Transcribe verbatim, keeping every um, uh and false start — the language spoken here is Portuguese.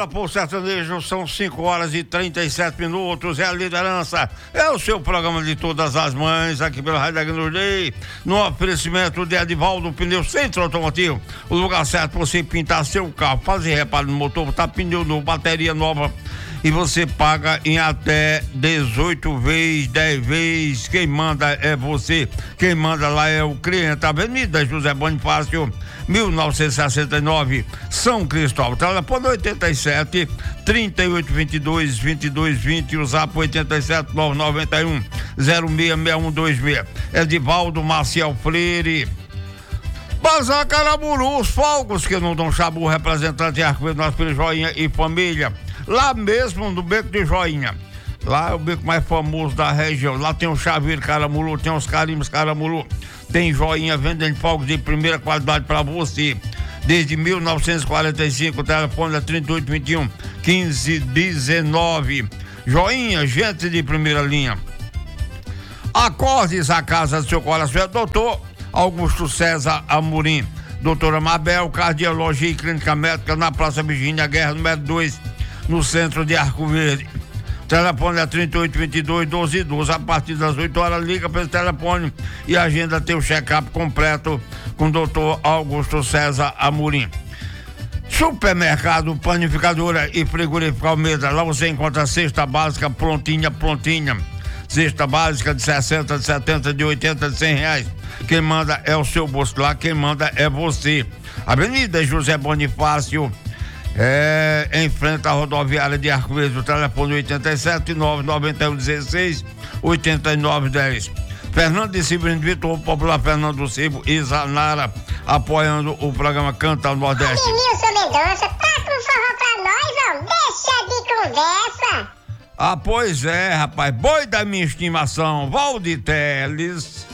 Fala, Povo Sertanejo, são cinco horas e trinta e sete minutos, é a liderança, é o seu programa de todas as mães, aqui pela Rádio Agnurdei, no oferecimento de Edivaldo Pneu Centro Automotivo, o lugar certo para você pintar seu carro, fazer reparo no motor, botar pneu novo, bateria nova, e você paga em até dezoito vezes, dez vezes. Quem manda é você, quem manda lá é o cliente. Avenida José Bonifácio, mil novecentos e sessenta e nove, São Cristóvão. Telefone oitenta e sete, trinta e oito, vinte e dois, vinte e dois, vinte, e o zap oitenta e sete, nove nove um, zero seis seis um dois seis. Edivaldo Marcial Freire. Bazar Caramuru, os fogos que não dão chabu, representante de Arco Verde, nosso filho Joinha e família. Lá mesmo no Beco de Joinha. Lá é o beco mais famoso da região. Lá tem o Chaveiro Caramuru, tem os carimbos Caramuru, tem Joinha vendendo fogos de primeira qualidade para você. Desde mil novecentos e quarenta e cinco, o telefone é trinta e oito, vinte e um, quinze, dezenove. Joinha, gente de primeira linha. Acordes a casa do seu coração, é doutor Augusto César Amorim. Doutora Mabel, Cardiologia e Clínica Médica, na Praça Virgínia Guerra, número dois, no centro de Arco Verde. O telefone é trinta e oito, vinte e dois, doze, doze. A partir das oito horas, liga pelo telefone e agenda teu check-up completo com o doutor Augusto César Amorim. Supermercado, Panificadora e Frigorífico Almeida. Lá você encontra a cesta básica prontinha, prontinha. Cesta básica de sessenta, de setenta, de oitenta, de cem reais. Quem manda é o seu bolso lá, quem manda é você. Avenida José Bonifácio, é, em frente à rodoviária de Arco Verde. O telefone oitenta e sete, nove nove um, dezesseis, oitenta e nove, dez. Fernando de Severino Vitor, popular Fernando Silva e Zanara, apoiando o programa Canta ao Nordeste. Nilson Mendonça, tá com forró pra nós, ó. Deixa de conversa. Ah, pois é, rapaz. Boi da minha estimação, Valdir Teles.